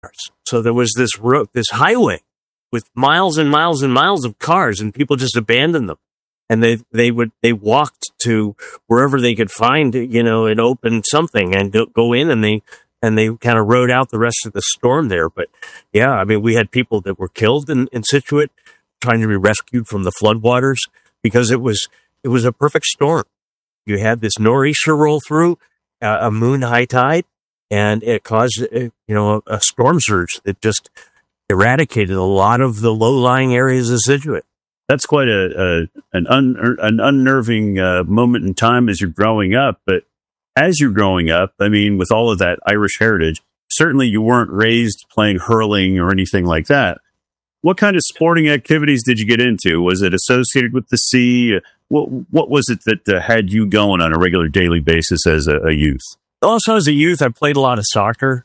So there was this road, this highway with miles and miles and miles of cars, and people just abandoned them. And they walked to wherever they could find, an open something and go in, and they kind of rode out the rest of the storm there. But yeah, I mean, we had people that were killed in Scituate trying to be rescued from the floodwaters because it was a perfect storm. You had this nor'easter roll through, a moon high tide, and it caused, a storm surge that just eradicated a lot of the low-lying areas of Scituate. That's quite an unnerving moment in time as you're growing up. But as you're growing up, I mean, with all of that Irish heritage, certainly you weren't raised playing hurling or anything like that. What kind of sporting activities did you get into? Was it associated with the sea? What was it that had you going on a regular daily basis as a youth? Also, as a youth, I played a lot of soccer.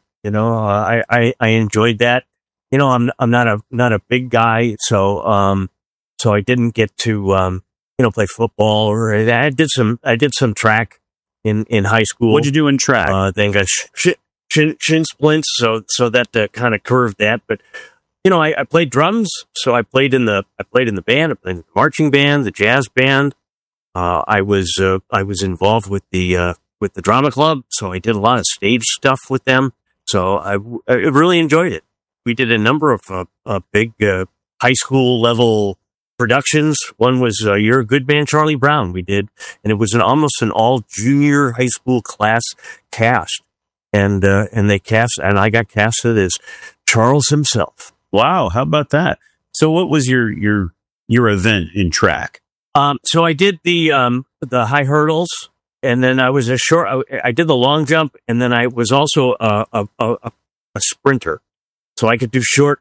I enjoyed that. I'm not a big guy, so I didn't get to play football or I did some track in high school. What'd you do in track? I think I shin splints, so that kind of curved that. But I played drums, so I played in the band, I played in the marching band, the jazz band. I was involved with the drama club, so I did a lot of stage stuff with them. So I really enjoyed it. We did a number of big high school level productions. One was You're a Good Man, Charlie Brown. We did, and it was almost an all junior high school class cast, and I got casted as Charles himself. Wow, how about that? So, what was your event in track? So I did the high hurdles, and then I was I did the long jump, and then I was also a sprinter, so I could do short.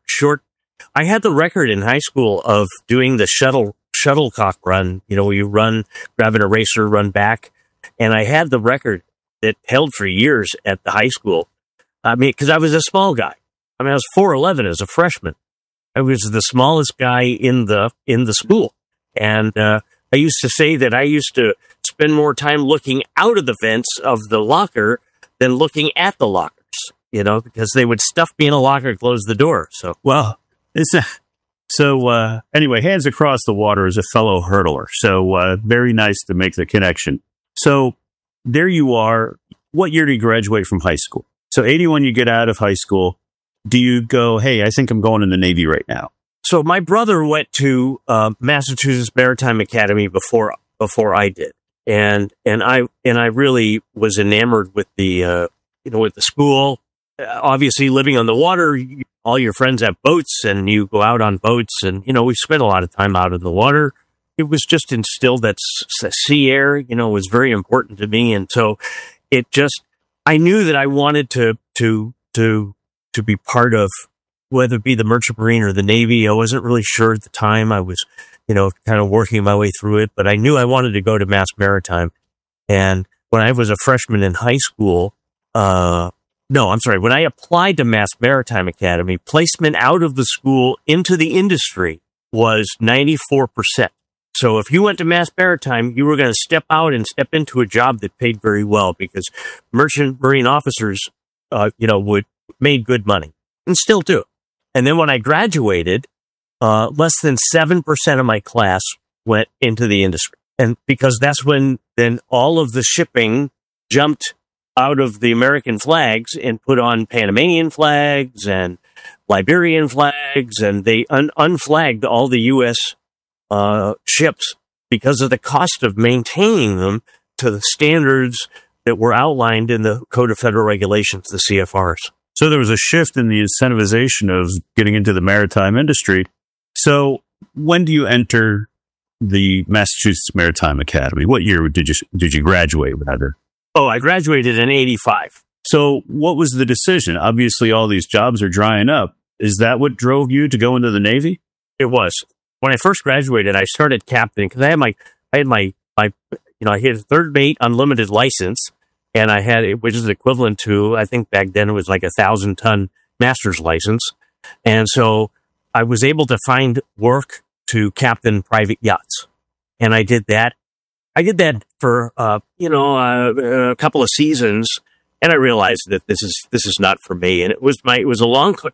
I had the record in high school of doing the shuttlecock run. Where you run, grab an eraser, run back. And I had the record that held for years at the high school. I mean, because I was a small guy. I mean, I was 4'11" as a freshman. I was the smallest guy in the school. And I used to say that I used to spend more time looking out of the vents of the locker than looking at the lockers, because they would stuff me in a locker and close the door. So, well, anyway, hands across the water as a fellow hurdler. So very nice to make the connection. So there you are. What year do you graduate from high school? So 81, you get out of high school. Do you go, hey, I think I'm going in the Navy right now? So my brother went to Massachusetts Maritime Academy before I did, and I really was enamored with the with the school. Obviously, living on the water, all your friends have boats, and you go out on boats, and we spent a lot of time out in the water. It was just instilled that sea air, was very important to me, and so I knew that I wanted to be part of, whether it be the Merchant Marine or the Navy. I wasn't really sure at the time. I was, kind of working my way through it, but I knew I wanted to go to Mass Maritime. And when I was a freshman in high school, when I applied to Mass Maritime Academy, placement out of the school into the industry was 94%. So if you went to Mass Maritime, you were going to step out and step into a job that paid very well, because Merchant Marine officers, made good money and still do. And then when I graduated, less than 7% of my class went into the industry. And because that's when then all of the shipping jumped out of the American flags and put on Panamanian flags and Liberian flags, and they unflagged all the U.S. Ships because of the cost of maintaining them to the standards that were outlined in the Code of Federal Regulations, the CFRs. So there was a shift in the incentivization of getting into the maritime industry. So when do you enter the Massachusetts Maritime Academy? What year did you graduate, rather? Oh, I graduated in 85. So what was the decision? Obviously, all these jobs are drying up. Is that what drove you to go into the Navy? It was. When I first graduated, I started captaining because I had a third mate unlimited license, and I had, which is equivalent to, I think back then it was like 1,000-ton master's license. And so I was able to find work to captain private yachts. And I did that. I did that for, a couple of seasons. and I realized that this is not for me. And it was a long